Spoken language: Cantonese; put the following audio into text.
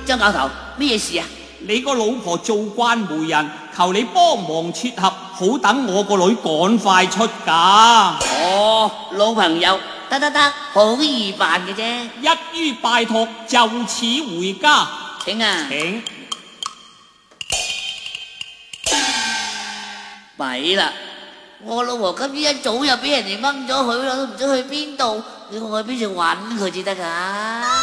周教頭，咩事啊？ 你個老婆做慣媒人，求你幫忙撮合，好等我個女趕快出嫁。 哦，老朋友，得，好易辦嘅啫。 一於拜託，就此回家。 請啊！ 請。 弊啦！我老婆今朝一早就俾人哋掹咗佢啦，都唔知去邊度，要我去邊度揾佢至得㗎。